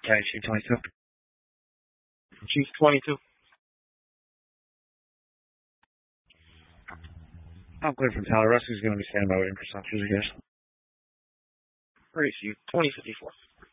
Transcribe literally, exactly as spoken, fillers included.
Okay, Chief twenty-two. Chief twenty-two. I'm clear from Tyler. Rusty's going to be standing by waiting for some I guess. Ready, Chief twenty fifty-four.